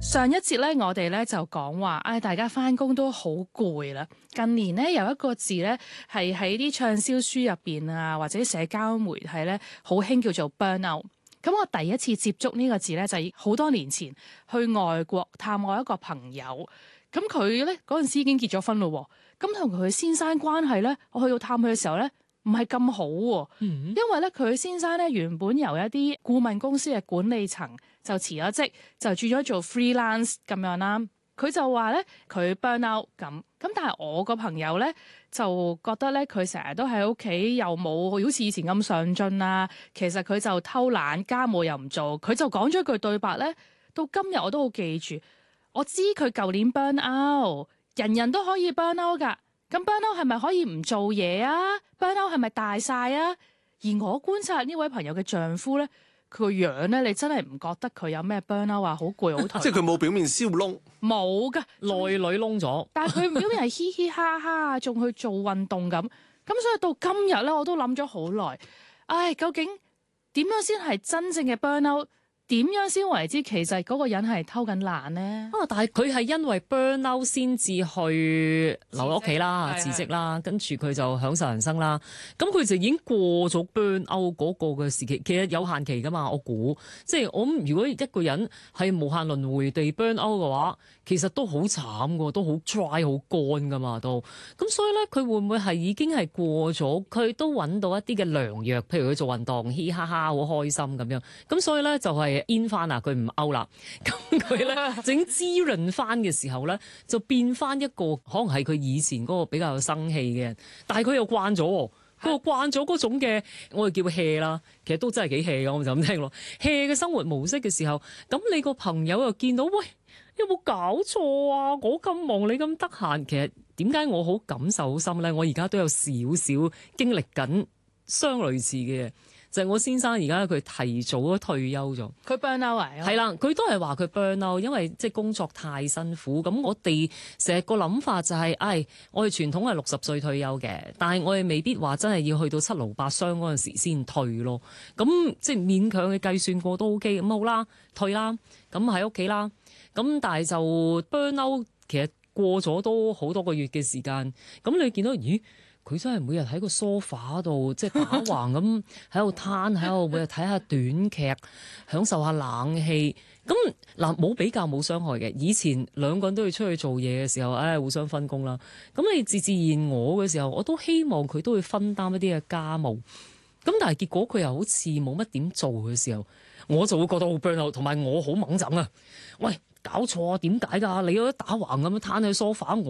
上一節咧，我哋咧就講話，大家返工都好攰啦。近年咧有一個字咧係喺啲暢銷書入邊啊，或者社交媒體咧好興叫做 burnout。咁我第一次接觸呢個字咧就係好多年前去外國探我一個朋友，咁佢咧嗰陣時已經結咗婚咯。咁同佢先生關係咧，我去到探佢嘅時候咧，唔係咁好喎。因為咧佢先生咧原本由一啲顧問公司嘅管理層就辭咗職，就轉咗做 freelance 咁樣啦。佢就話咧佢 burn out 咁，但係我個朋友咧就覺得咧佢成日都喺屋企，又冇好似以前咁上進啊。其實佢就偷懶，家務又唔做。佢就講咗句對白咧，到今日我都好記住。我知佢舊年 burn out， 人人都可以 burn out 㗎。咁 burn out 係咪可以唔做嘢啊？ burn out 係咪大晒啊？而我觀察呢位朋友嘅丈夫咧，佢個樣咧，你真係唔覺得佢有咩 burn out 啊？好攰好頹。 即係佢冇表面燒窿， 冇㗎， 內裏窿咗。 但係佢表面係嘻嘻哈哈，仲去做運動咁。咁所以到今日咧，我都諗咗好耐。究竟點樣先係真正嘅 burn out？點樣先為之其實嗰個人係偷緊懶呢？ 但係佢係因為 burn out 先至去留喺屋企啦、辭職啦，跟住佢就享受人生啦。咁佢就已經過咗 burn out 嗰個嘅時期，其實有限期噶嘛。我估即係我諗，如果一個人係無限輪迴地 burn out 嘅話，其實都好慘噶，都好 dry 好乾噶嘛都。咁所以咧，佢會唔會係已經係過咗？佢都揾到一啲嘅良藥，譬如佢做運動，嘻嘻哈哈好開心咁樣。咁所以咧就係煙翻啊，佢唔勾啦。咁佢咧整滋潤翻嘅時候咧，就變翻一個可能係佢以前嗰個比較有生氣嘅人，但係佢又慣咗。佢又慣咗嗰種嘅，我哋叫 hea 啦，其實都真係幾 hea 嘅，我就咁聽咯。hea 嘅生活模式嘅時候，咁你個朋友又見到，喂，有冇搞錯啊？我咁忙，你咁得閒，其實點解我好感受好深咧？我而家都有少少經歷緊相類似嘅。就係我先生而家佢提早咗退休咗， 佢 burn out 嚟， 係啦，佢都係話佢 burn out，因為即係工作太辛苦。咁我哋成日個諗法就係，我哋傳統係60歲退休嘅，但係我哋未必話真係要去到7勞8傷嗰陣時先退咯。咁即係勉強嘅計算過都 OK，咁好啦，退啦，咁喺屋企啦。咁但係就 burn out，其實過咗都好多個月嘅時間。咁你見到咦？佢真係每日喺個 sofa 度即係打橫咁喺度攤喺度，每日睇下短劇，享受下冷氣。咁嗱，冇比較冇傷害嘅。以前兩個人都要出去做嘢嘅時候，互相分工啦。咁你自然我嘅時候，我都希望佢都會分擔一啲嘅家務。咁但係結果佢又好似冇乜點做嘅時候，我就會覺得好 burn out，同埋我好掹憎啊！喂，搞錯啊？點解㗎？你嗰啲打橫咁樣攤喺 sofa，